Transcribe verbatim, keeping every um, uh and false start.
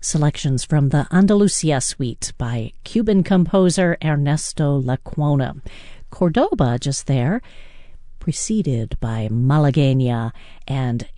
selections from the Andalusia Suite by Cuban composer Ernesto Lecuona. Cordoba just there, preceded by Malagueña and